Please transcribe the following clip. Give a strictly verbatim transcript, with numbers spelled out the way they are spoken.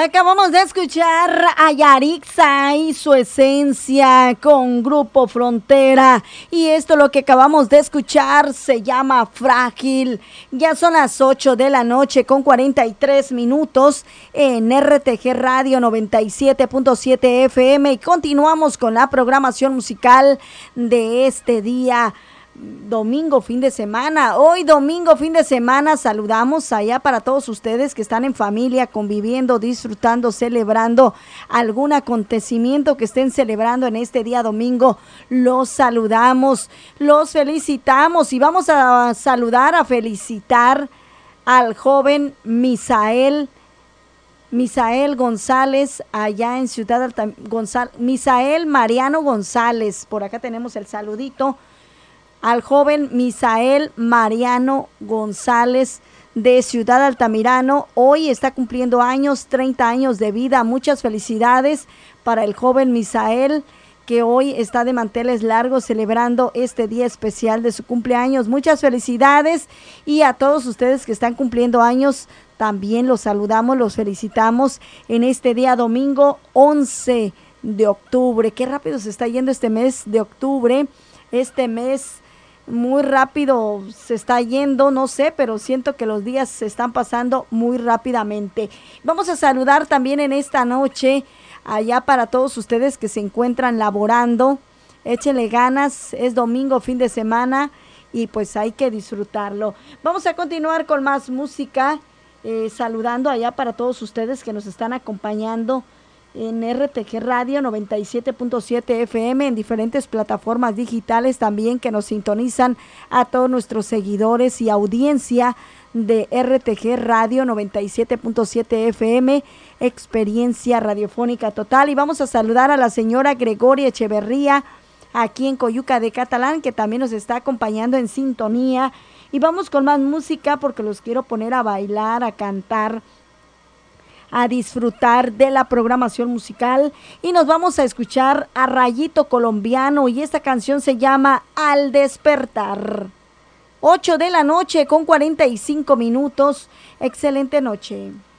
Acabamos de escuchar a Yarixa y su esencia con Grupo Frontera. Y esto lo que acabamos de escuchar se llama Frágil. Ya son las ocho de la noche con cuarenta y tres minutos en R T G Radio noventa y siete punto siete F M. Y continuamos con la programación musical de este día. Domingo, fin de semana. Hoy domingo, fin de semana, saludamos allá para todos ustedes que están en familia, conviviendo, disfrutando, celebrando algún acontecimiento que estén celebrando en este día domingo. Los saludamos, los felicitamos y vamos a saludar, a felicitar al joven Misael Misael González, allá en Ciudad Altamira. González, Misael Mariano González, por acá tenemos el saludito. Al joven Misael Mariano González de Ciudad Altamirano, hoy está cumpliendo años, treinta años de vida. Muchas felicidades para el joven Misael, que hoy está de manteles largos celebrando este día especial de su cumpleaños. Muchas felicidades, y a todos ustedes que están cumpliendo años, también los saludamos, los felicitamos en este día domingo once de octubre. Qué rápido se está yendo este mes de octubre, este mes muy rápido se está yendo, no sé, pero siento que los días se están pasando muy rápidamente. Vamos a saludar también en esta noche allá para todos ustedes que se encuentran laborando. Échenle ganas, es domingo, fin de semana, y pues hay que disfrutarlo. Vamos a continuar con más música, eh, saludando allá para todos ustedes que nos están acompañando en R T G Radio noventa y siete punto siete F M, en diferentes plataformas digitales también, que nos sintonizan a todos nuestros seguidores y audiencia de R T G Radio noventa y siete punto siete F M, experiencia radiofónica total. Y vamos a saludar a la señora Gregoria Echeverría, aquí en Coyuca de Catalán, que también nos está acompañando en sintonía. Y vamos con más música porque los quiero poner a bailar, a cantar, a disfrutar de la programación musical, y nos vamos a escuchar a Rayito Colombiano, y esta canción se llama Al Despertar. ocho de la noche con cuarenta y cinco minutos. Excelente noche.